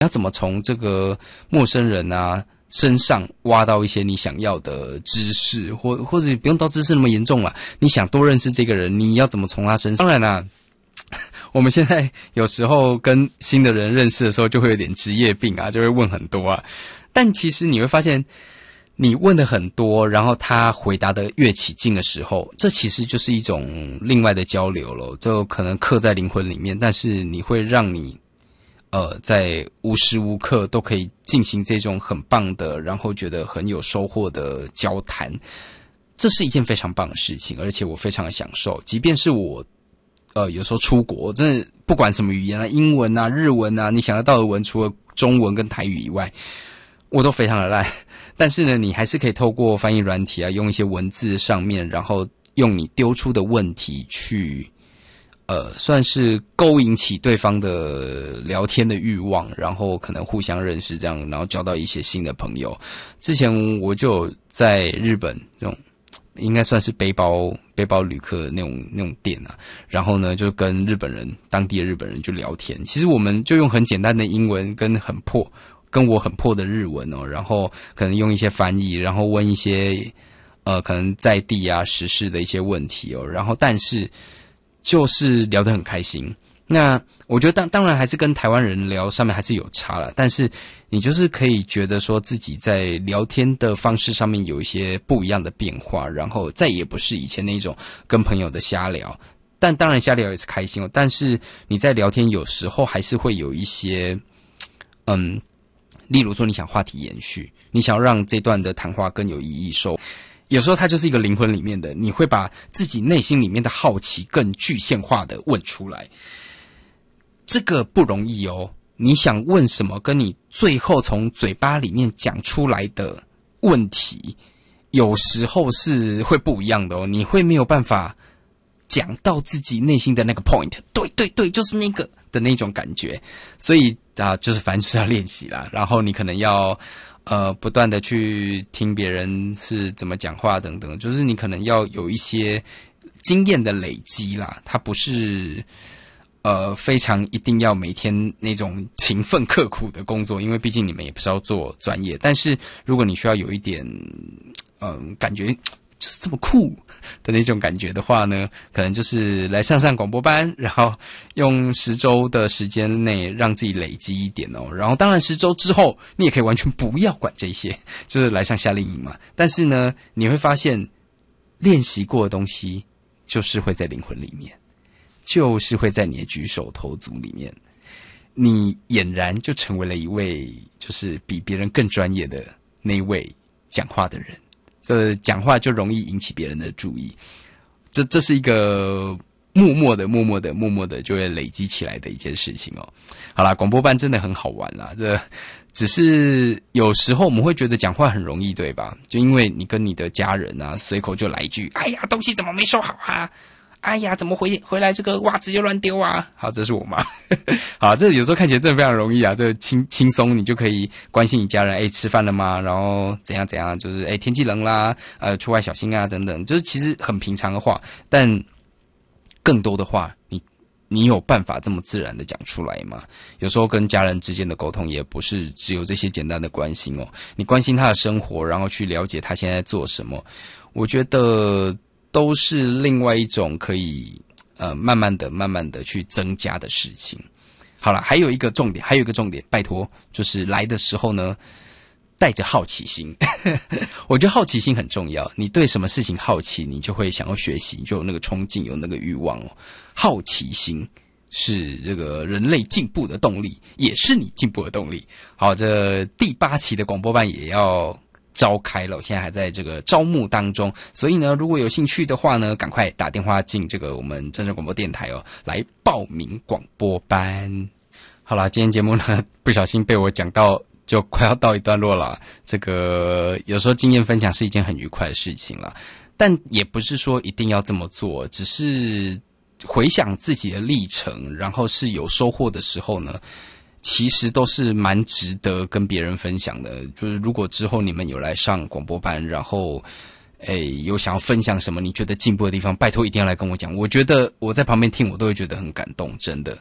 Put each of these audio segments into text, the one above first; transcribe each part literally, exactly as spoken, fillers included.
要怎么从这个陌生人啊身上挖到一些你想要的知识，或或者不用到知识那么严重啦，你想多认识这个人，你要怎么从他身上？当然啦，我们现在有时候跟新的人认识的时候，就会有点职业病啊，就会问很多啊。但其实你会发现，你问的很多，然后他回答的越起劲的时候，这其实就是一种另外的交流了，就可能刻在灵魂里面，但是你会让你呃，在无时无刻都可以进行这种很棒的，然后觉得很有收获的交谈，这是一件非常棒的事情，而且我非常的享受。即便是我，呃，有时候出国，真的不管什么语言啊，英文啊、日文啊，你想得到的文，除了中文跟台语以外，我都非常的烂。但是呢，你还是可以透过翻译软体啊，用一些文字上面，然后用你丢出的问题去。呃，算是勾引起对方的聊天的欲望，然后可能互相认识这样，然后交到一些新的朋友。之前我就有在日本这种应该算是背包背包旅客那种那种店啊，然后呢就跟日本人当地的日本人就聊天。其实我们就用很简单的英文跟很破跟我很破的日文哦，然后可能用一些翻译，然后问一些呃可能在地啊时事的一些问题哦，然后但是。就是聊得很开心，那我觉得当当然还是跟台湾人聊上面还是有差了，但是你就是可以觉得说自己在聊天的方式上面有一些不一样的变化，然后再也不是以前那种跟朋友的瞎聊，但当然瞎聊也是开心哦，但是你在聊天有时候还是会有一些，嗯，例如说你想话题延续，你想要让这段的谈话更有意义收。有时候它就是一个灵魂里面的，你会把自己内心里面的好奇更具现化的问出来，这个不容易哦。你想问什么，跟你最后从嘴巴里面讲出来的问题，有时候是会不一样的哦。你会没有办法讲到自己内心的那个 point， 对对对，就是那个的那种感觉。所以啊，就是反正就是要练习啦，然后你可能要。呃，不断的去听别人是怎么讲话等等，就是你可能要有一些经验的累积啦，它不是呃非常一定要每天那种勤奋刻苦的工作，因为毕竟你们也不是要做专业。但是如果你需要有一点嗯、呃、感觉就是这么酷的那种感觉的话呢，可能就是来上上广播班，然后用十周的时间内让自己累积一点哦。然后当然十周之后，你也可以完全不要管这些，就是来上夏令营嘛。但是呢，你会发现练习过的东西就是会在灵魂里面，就是会在你的举手投足里面，你俨然就成为了一位就是比别人更专业的那一位讲话的人。这讲话就容易引起别人的注意，这这是一个默默的、默默的、默默的就会累积起来的一件事情哦。好啦，广播班真的很好玩啦，这只是有时候我们会觉得讲话很容易，对吧？就因为你跟你的家人啊，随口就来一句：“哎呀，东西怎么没收好啊？哎呀，怎么回回来这个袜子就乱丢啊？”好，这是我妈。好，这有时候看起来真的非常容易啊，这轻轻松，你就可以关心你家人，哎，吃饭了吗？然后怎样怎样，就是哎，天气冷啦，呃，出外小心啊，等等，就是其实很平常的话，但更多的话，你你有办法这么自然的讲出来吗？有时候跟家人之间的沟通也不是只有这些简单的关心哦，你关心他的生活，然后去了解他现在做什么，我觉得。都是另外一种可以呃慢慢的慢慢的去增加的事情。好了，还有一个重点，还有一个重点，拜托，就是来的时候呢，带着好奇心。我觉得好奇心很重要，你对什么事情好奇，你就会想要学习，就有那个冲劲，有那个欲望哦。好奇心是这个人类进步的动力，也是你进步的动力。好，这第八期的广播班也要召开了，我现在还在这个招募当中，所以呢，如果有兴趣的话呢，赶快打电话进这个我们真正广播电台哦，来报名广播班。好啦，今天节目呢，不小心被我讲到就快要到一段落了。这个有时候经验分享是一件很愉快的事情啦，但也不是说一定要这么做，只是回想自己的历程，然后是有收获的时候呢，其实都是蛮值得跟别人分享的。就是如果之后你们有来上广播班，然后诶有想要分享什么你觉得进步的地方，拜托一定要来跟我讲。我觉得我在旁边听我都会觉得很感动，真的。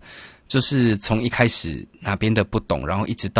就是从一开始哪边的不懂，然后一直到